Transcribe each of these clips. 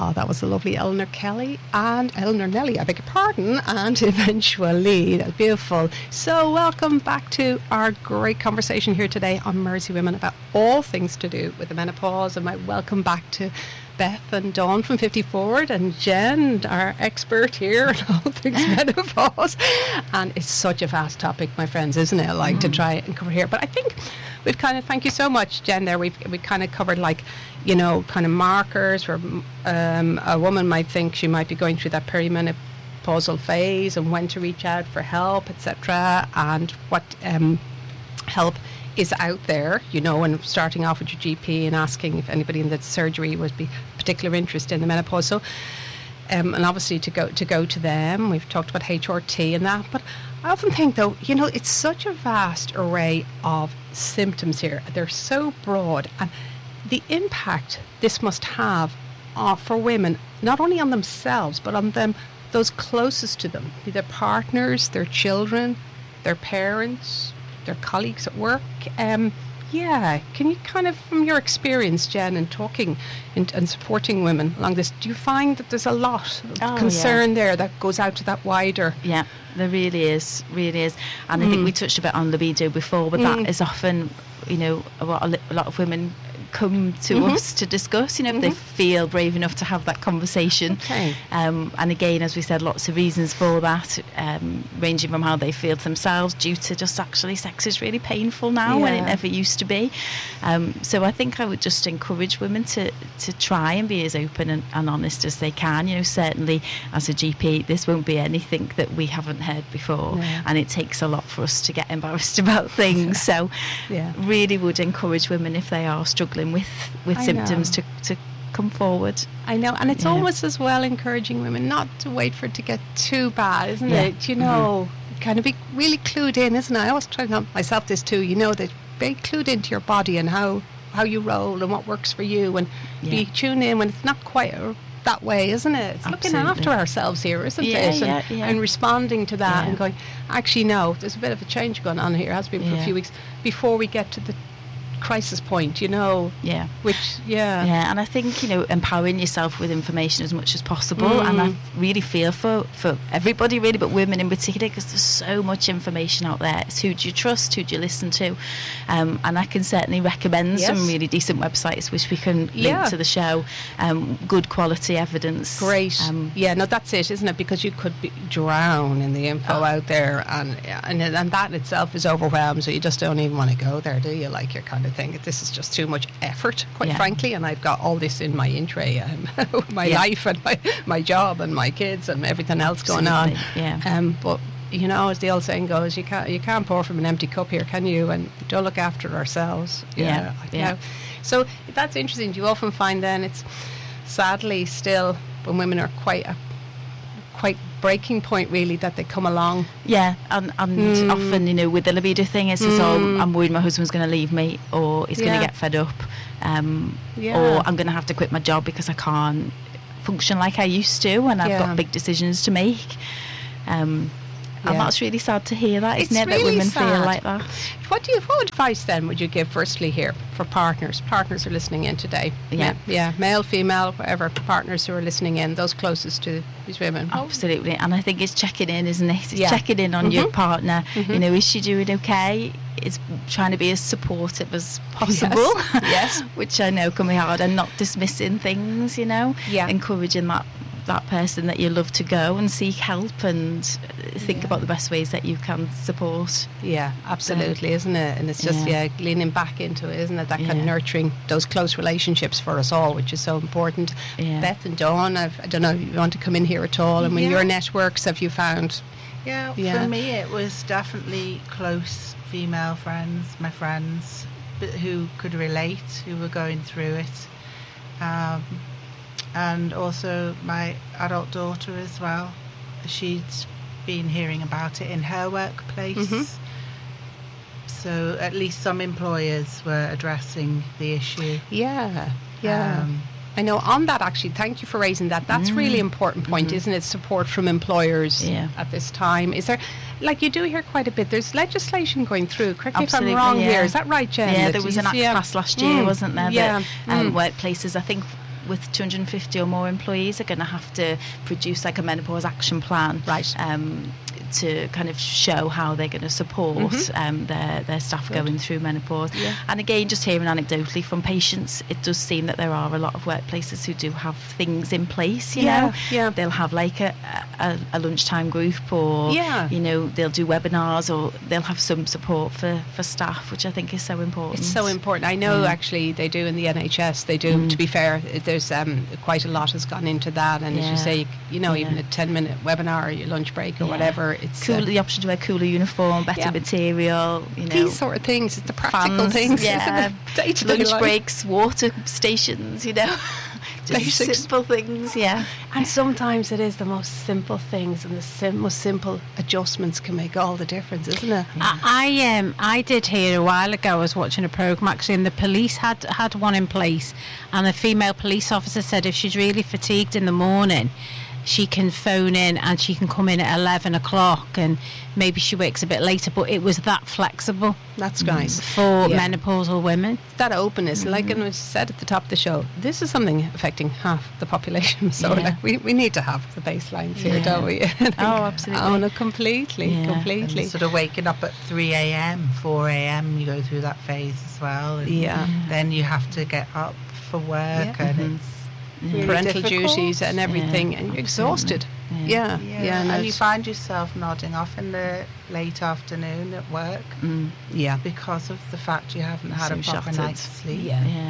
Oh, that was the lovely Eleanor Nelly, I beg your pardon, and Eventually. That's beautiful. So welcome back to our great conversation here today on Mersey Women about all things to do with the menopause. And my welcome back to Beth and Dawn from 50 Forward and Jen, our expert here on all things menopause. And it's such a vast topic, my friends, isn't it? Like to try and cover here. But I think we've kind of, thank you so much, Jen, there. We've kind of covered, like, you know, kind of markers where a woman might think she might be going through that perimenopausal phase and when to reach out for help, etc. And what help is out there, you know, and starting off with your GP and asking if anybody in the surgery would be particular interest in the menopause. So, and obviously to go to them. We've talked about HRT and that, but I often think, though, you know, it's such a vast array of symptoms here. They're so broad, and the impact this must have for women, not only on themselves, but on those closest to them, be their partners, their children, their parents, their colleagues at work. Yeah, can you kind of, from your experience, Jen, and talking and supporting women along this, do you find that there's a lot of concern there that goes out to that wider? Yeah, there really is. And I think we touched a bit on libido before, but that is often, you know, what a lot of women come to us to discuss, you know, if they feel brave enough to have that conversation. Okay. And again, as we said, lots of reasons for that, ranging from how they feel to themselves due to just actually sex is really painful now when it never used to be. So I think I would just encourage women to try and be as open and honest as they can. You know, certainly as a GP, this won't be anything that we haven't heard before, and it takes a lot for us to get embarrassed about things. So really would encourage women, if they are struggling with symptoms, to come forward. I know, and it's almost as well encouraging women not to wait for it to get too bad, isn't it? You know, kind of be really clued in, isn't it? I always try to tell myself this too, you know, that be clued into your body and how you roll and what works for you, and be tuned in when it's not quite that way, isn't it? It's looking after ourselves here, isn't it? And responding to that and going, actually, no, there's a bit of a change going on here, has been for a few weeks, before we get to the crisis point, you know. And I think, you know, empowering yourself with information as much as possible, and I really feel for everybody really, but women in particular, because there's so much information out there. It's who do you trust, who do you listen to, and I can certainly recommend some really decent websites which we can link to the show, good quality evidence. Great. No, that's it, isn't it? Because you could drown in the info out there, and that itself is overwhelmed, so you just don't even want to go there, do you? Like, you're kind of think this is just too much effort, quite frankly, and I've got all this in my in tray, my life and my job and my kids and everything else going on. But you know, as the old saying goes, you can't pour from an empty cup here, can you? And don't look after ourselves. So that's interesting. Do you often find then it's sadly still when women are quite breaking point, really, that they come along? And often, you know, with the libido thing, it's just, I'm worried my husband's going to leave me, or he's going to get fed up, or I'm going to have to quit my job because I can't function like I used to, and I've got big decisions to make. And that's really sad to hear that, isn't it? That women feel like that. What advice then would you give firstly here for partners are listening in today? Male, female, whatever, partners who are listening in, those closest to these women. Absolutely. And I think it's checking in, isn't it? It's checking in on your partner. You know, is she doing okay? It's trying to be as supportive as possible, which I know can be hard, and not dismissing things, you know, encouraging that person that you love to go and seek help and think about the best ways that you can support. Absolutely, isn't it? And it's just leaning back into it, isn't it? That kind of nurturing those close relationships for us all, which is so important. Beth and Dawn, I don't know if you want to come in here at all. I mean, your networks, have you found? For me it was definitely close female friends, my friends who could relate, who were going through it, and also my adult daughter as well. She'd been hearing about it in her workplace, so at least some employers were addressing the issue. I know, on that, actually, thank you for raising that. That's really important point, isn't it? Support from employers at this time. Is there, like, you do hear quite a bit, there's legislation going through, correct me if I'm wrong here, is that right, Jen? There was an act passed last year, wasn't there, that workplaces, I think with 250 or more employees are going to have to produce like a menopause action plan, right, to kind of show how they're going to support their staff going through menopause. And again, just hearing anecdotally from patients, it does seem that there are a lot of workplaces who do have things in place, you know. They'll have like a lunchtime group, or you know, they'll do webinars, or they'll have some support for staff, which I think is so important. It's so important. I know actually they do in the NHS, they do, to be fair, there's quite a lot has gone into that, and as you say, you know, even a 10-minute webinar or your lunch break or whatever, it's cool, the option to wear cooler uniform, better material, you know, these sort of things, the practical things, lunch breaks, water stations, you know, just simple things, and sometimes it is the most simple things, and the most simple adjustments can make all the difference, isn't it? I did hear a while ago, I was watching a programme actually, and the police had one in place, and a female police officer said if she's really fatigued in the morning, she can phone in and she can come in at 11 o'clock, and maybe she wakes a bit later, but it was that flexible. That's nice. For menopausal women. That openness, like I said at the top of the show, this is something affecting half the population, so like we need to have the baselines here, don't we? Absolutely. Oh, no, completely. And sort of waking up at 3 a.m, 4 a.m, you go through that phase as well. And then you have to get up for work, and it's really parental difficult. Duties and everything, and you're exhausted. And you find yourself nodding off in the late afternoon at work, because of the fact you haven't had a proper night's sleep.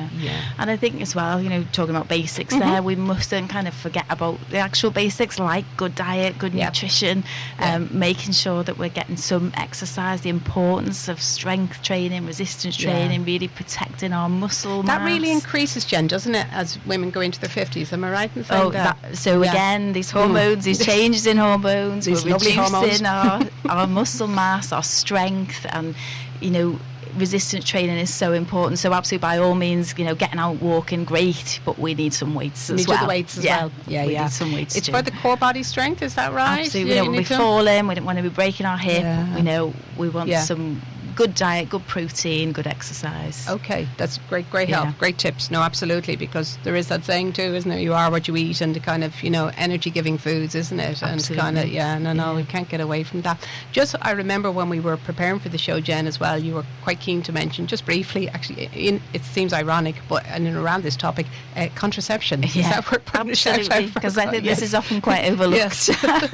And I think as well, you know, talking about basics there, we mustn't kind of forget about the actual basics, like good diet, good nutrition, making sure that we're getting some exercise, the importance of strength training, resistance training, really protecting our muscle mass. That really increases, Jen, doesn't it, as women go into their 50s? Am I right in saying that? So again, these hormones, these changes in hormones, we're reducing our muscle mass, our strength, and, you know, resistance training is so important. So absolutely, by all means, you know, getting out walking, great, but we need some weights as well. We need the weights as well. We need some weights. It's for the core body strength, is that right? Absolutely. We don't want to be falling, we don't want to be breaking our hip. You know, we want some good diet, good protein, good exercise. Okay, that's great help, great tips. No, absolutely, because there is that saying too, isn't there? You are what you eat, and the kind of, you know, energy-giving foods, isn't it? Absolutely. And kind of, we can't get away from that. Just, I remember when we were preparing for the show, Jen, as well, you were quite keen to mention, just briefly, actually, it seems ironic, but and around this topic, contraception. Is that where absolutely, because I think this is often quite overlooked.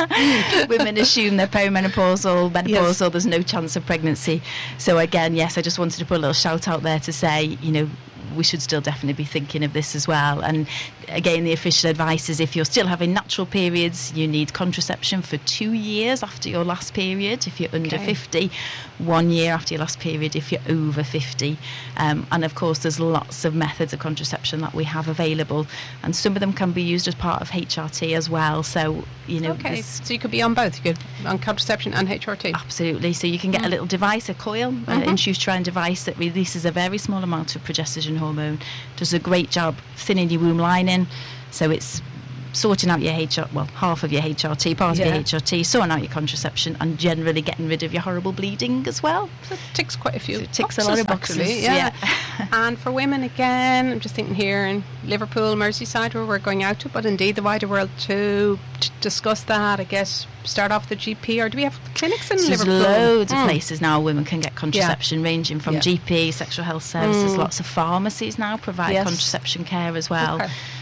Women assume they're perimenopausal, menopausal, there's no chance of pregnancy. So again, I just wanted to put a little shout out there to say, you know, we should still definitely be thinking of this as well. And again, the official advice is if you're still having natural periods, you need contraception for 2 years after your last period if you're under 50, 1 year after your last period if you're over 50. And of course, there's lots of methods of contraception that we have available, and some of them can be used as part of HRT as well. So, you know, so you could be on both. You could on contraception and HRT. Absolutely. So you can get a little device, a coil, an intrauterine device that releases a very small amount of progesterone hormone, does a great job thinning your womb lining, so it's sorting out your half of your HRT, part of your HRT, sorting out your contraception, and generally getting rid of your horrible bleeding as well. So it ticks quite a few boxes. It ticks a lot of boxes, actually, And for women, again, I'm just thinking here in Liverpool, Merseyside, where we're going out to, but indeed the wider world too, to discuss that, I guess, start off the GP, or do we have clinics in Liverpool? There's loads of places now women can get contraception, ranging from GP, sexual health services, lots of pharmacies now provide contraception care as well.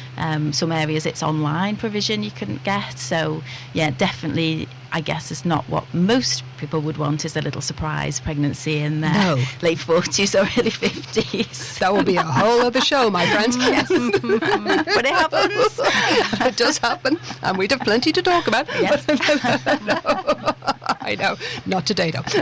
Some areas it's online provision you can get, so definitely, I guess it's not what most people would want, is a little surprise pregnancy in their late 40s or early 50s. That will be a whole other show, my friends. Yes. But it happens. It does happen, and we'd have plenty to talk about. Yes. I know, not today though.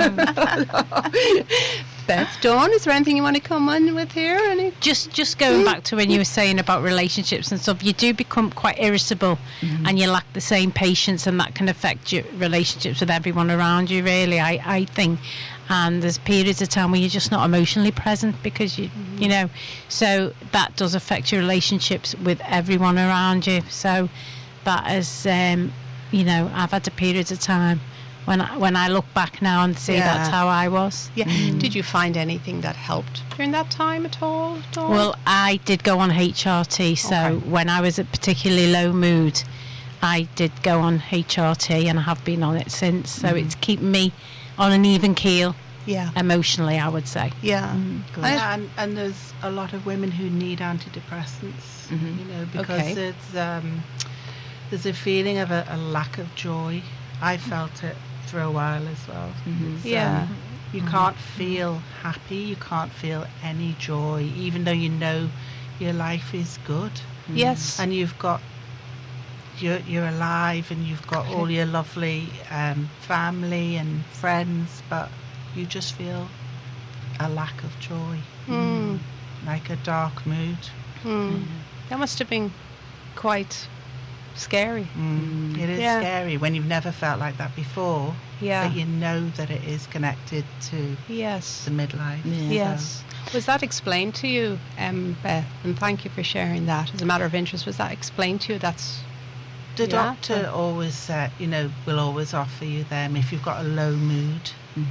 Beth, Dawn, is there anything you want to come on with here? Just going back to when you were saying about relationships and stuff, you do become quite irritable, and you lack the same patience, and that can affect your relationships with everyone around you, really, I think. And there's periods of time where you're just not emotionally present because you know, so that does affect your relationships with everyone around you. So that is, you know, I've had periods of time when I look back now and see that's how I was. Yeah. Did you find anything that helped during that time at all, Dawn? Well, I did go on HRT, so when I was at particularly low mood, I did go on HRT, and I have been on it since. So it's keeping me on an even keel. Yeah. Emotionally, I would say. Yeah. And there's a lot of women who need antidepressants, you know, because there's a feeling of a lack of joy. I felt it for a while as well. You can't feel happy, you can't feel any joy, even though you know your life is good. Yes. And you've got you're alive, and you've got all your lovely family and friends, but you just feel a lack of joy, like a dark mood. That must have been quite scary. It is scary when you've never felt like that before, but you know that it is connected to the midlife. Yes. Was that explained to you, Beth? And thank you for sharing that. As a matter of interest, was that explained to you? The doctor always said, you know, will always offer you them if you've got a low mood.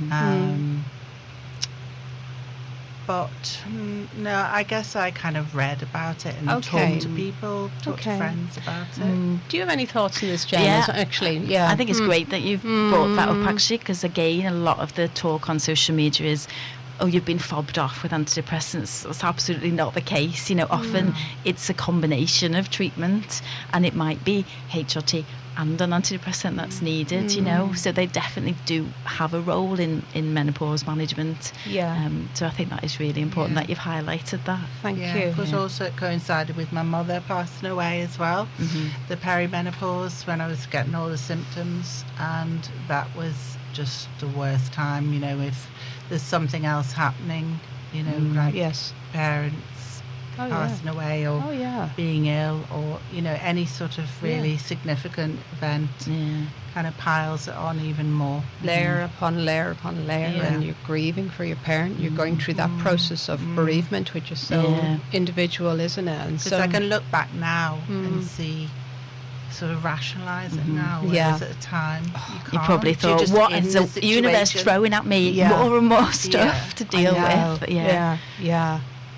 But no, I guess I kind of read about it and talked to people, talked to friends about it. Do you have any thoughts on this, Jen? Yeah, actually, I think it's great that you've brought that up, actually, because again, a lot of the talk on social media is, oh, you've been fobbed off with antidepressants. That's absolutely not the case. You know, often it's a combination of treatment, and it might be HRT and an antidepressant that's needed, you know, so they definitely do have a role in menopause management. So I think that is really important that you've highlighted that. Thank you. Because also it coincided with my mother passing away as well, the perimenopause, when I was getting all the symptoms, and that was just the worst time, you know, if there's something else happening, you know, like parents passing away, or being ill, or, you know, any sort of really significant event kind of piles it on even more. Layer upon layer upon layer, and you're grieving for your parent. You're going through that process of bereavement, which is so individual, isn't it? And because I can look back now and see, sort of rationalise it now, whereas at the time you probably thought, what is the universe throwing at me more and more stuff to deal with? But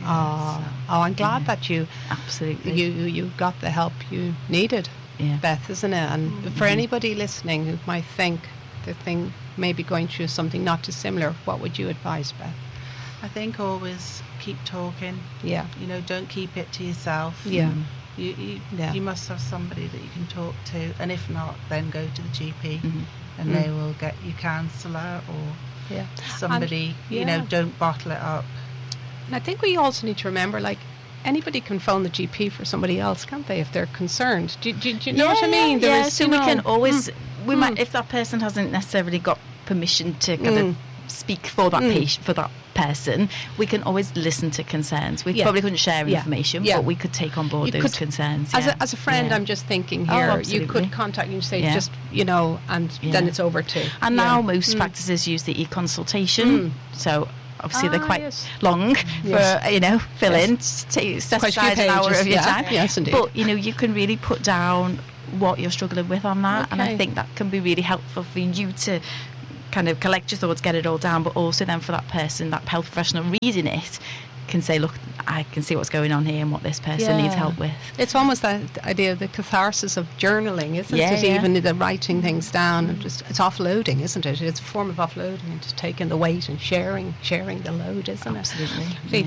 I'm glad that you absolutely got the help you needed, Beth, isn't it? And for anybody listening who might think the thing may be going through something not dissimilar, what would you advise, Beth? I think always keep talking. You know, don't keep it to yourself. You must have somebody that you can talk to, and if not, then go to the GP and they will get you counsellor or somebody. And, you know, don't bottle it up. And I think we also need to remember, like, anybody can phone the GP for somebody else, can't they, if they're concerned? Do you know what I mean? So we can always, we might, if that person hasn't necessarily got permission to kind of speak for that patient, for that person, we can always listen to concerns. We probably couldn't share information, but we could take on board those concerns. As a friend, I'm just thinking here, you could contact and say, just, you know, and then it's over too. And now most practices use the e-consultation, so obviously they're quite long for, you know, fill in, set aside an hour of your time. Yes, indeed. But, you know, you can really put down what you're struggling with on that, and I think that can be really helpful for you to kind of collect your thoughts, get it all down, but also then for that person, that health professional reading it, can say, look, I can see what's going on here and what this person needs help with. It's almost that idea of the catharsis of journaling, isn't it? Even the writing things down, and just, it's offloading, isn't it? It's a form of offloading and just taking the weight and sharing the load, isn't it? Absolutely.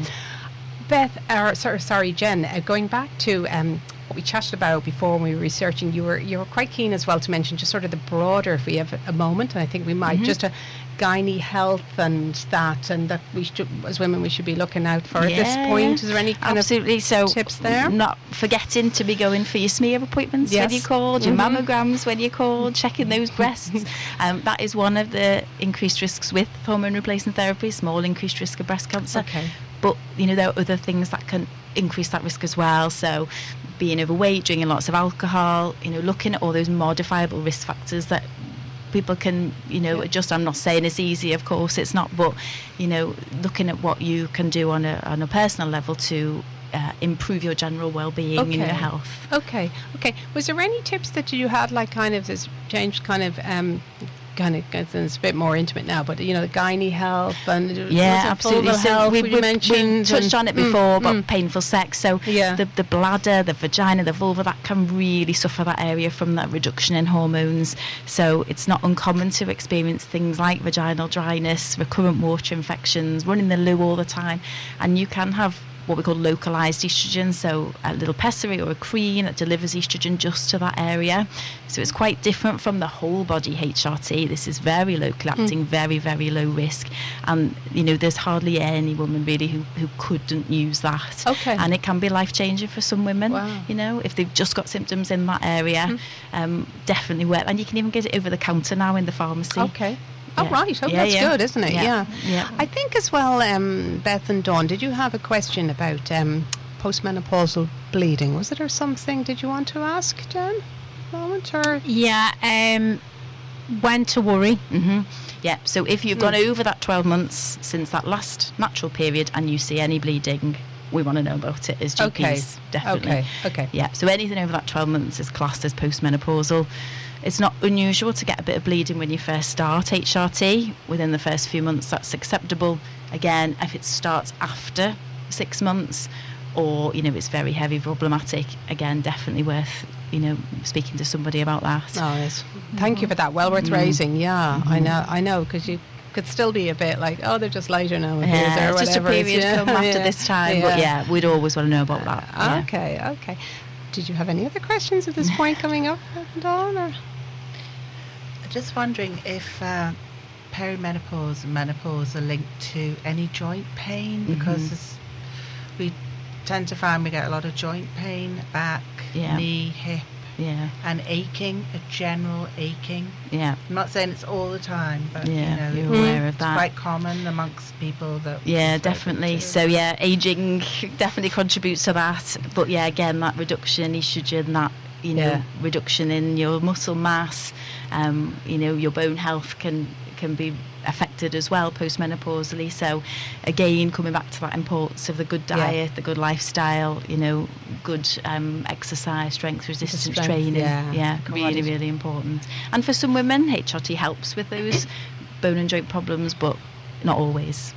Beth, Jen, going back to what we chatted about before when we were researching, you were quite keen as well to mention just sort of the broader, if we have a moment, and I think we might, just a gynae health and that we should, as women, we should be looking out for at this point. Is there any kind of tips there? Not forgetting to be going for your smear appointments when you're called, your mammograms when you're called, checking those breasts. That is one of the increased risks with hormone replacement therapy, small increased risk of breast cancer. But, you know, there are other things that can increase that risk as well. So being overweight, drinking lots of alcohol, you know, looking at all those modifiable risk factors that people can, you know, adjust. I'm not saying it's easy, of course it's not, but, you know, looking at what you can do on a personal level to improve your general well-being and your health. Okay. Was there any tips that you had, like kind of this changed kind of kind of, it's a bit more intimate now, but the gynae health and absolutely. So health, we mentioned. We touched on it before about painful sex. So the bladder, the vagina, the vulva, that can really suffer that area from that reduction in hormones. So it's not uncommon to experience things like vaginal dryness, recurrent water infections, running the loo all the time, and you can have what we call localized estrogen, so a little pessary or a cream that delivers estrogen just to that area. So it's quite different from the whole body HRT. This is very local acting, very, very low risk, and there's hardly any woman really who couldn't use that. And it can be life changing for some women. If they've just got symptoms in that area, definitely worth. And you can even get it over the counter now in the pharmacy. Oh, right. Oh, that's good, isn't it? Yeah. I think as well, Beth and Dawn, did you have a question about postmenopausal bleeding? Was it or something? Did you want to ask, Jen? Moment or? When to worry. So if you've gone over that 12 months since that last natural period and you see any bleeding, we want to know about it as GPs, definitely. So anything over that 12 months is classed as postmenopausal. It's not unusual to get a bit of bleeding when you first start HRT. Within the first few months, that's acceptable. Again, if it starts after 6 months, or it's very heavy, problematic, again, definitely worth speaking to somebody about that. Oh, yes. Thank you for that. Well worth raising. I know, because you could still be a bit like, oh, they're just lighter now. It's just a period come after this time, but we'd always want to know about that. Okay. Did you have any other questions at this point coming up, Dawn? Or? Just wondering if perimenopause and menopause are linked to any joint pain, because we tend to find we get a lot of joint pain, back, knee, hip, and aching, a general aching. I'm not saying it's all the time, but you're aware of that. It's quite common amongst people that. Definitely. So aging definitely contributes to that. But again, that reduction in estrogen, that reduction in your muscle mass, your bone health can be affected as well postmenopausally. So again, coming back to that importance of the good diet, the good lifestyle, good exercise, strength resistance training, really, really important. And for some women, HRT helps with those bone and joint problems, but not always.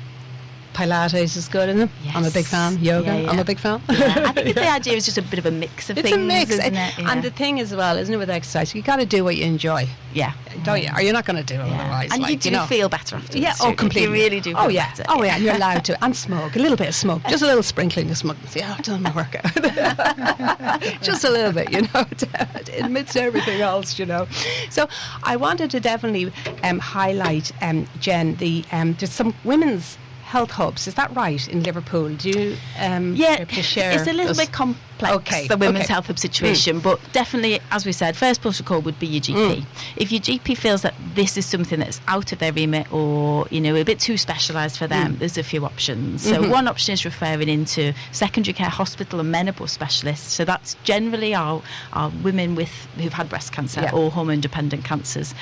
Pilates is good, isn't it? Yes. I'm a big fan. Yoga, I'm a big fan. I think the idea is just a bit of a mix of things. It's a mix, isn't it? And the thing as well, isn't it, with exercise, you got to do what you enjoy. Don't you? Or you're not going to do it otherwise. And you do feel better afterwards. Completely. You really do feel better. You're allowed to. And smoke, a little bit of smoke, just a little sprinkling of smoke. I've done my workout. Just a little bit, amidst everything else, So I wanted to definitely highlight, Jen, there's some women's health hubs, is that right, in Liverpool? Do you to share? It's a little bit complex, the women's health hub situation, but definitely, as we said, first protocol would be your GP. If your GP feels that this is something that's out of their remit or a bit too specialised for them, there's a few options. So one option is referring into secondary care hospital and menopause specialists. So that's generally our women who've had breast cancer or hormone dependent cancers,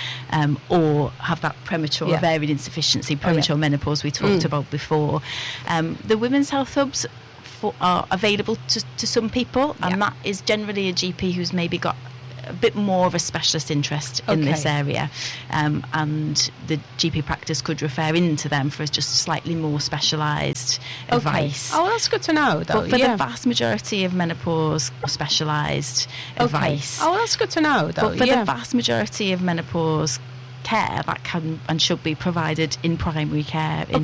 or have that premature ovarian insufficiency, premature menopause we talked about before. The women's health hubs are available to some people, and that is generally a GP who's maybe got a bit more of a specialist interest in this area, and the GP practice could refer into them for just slightly more specialised advice. Oh, that's good to know, though. But for the vast majority of menopause, specialised advice. Oh, that's good to know, though. But for the vast majority of menopause care, that can and should be provided in primary care, in